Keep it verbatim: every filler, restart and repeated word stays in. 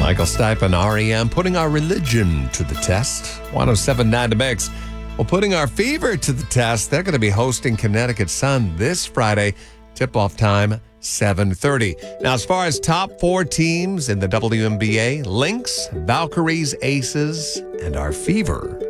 Michael Stipe and R E M putting our religion to the test. one oh seven point nine The Mix. Well, putting our fever to the test. They're going to be hosting Connecticut Sun this Friday. Tip-off time, seven thirty. Now, as far as top four teams in the W N B A, Lynx, Valkyries, Aces, and our Fever.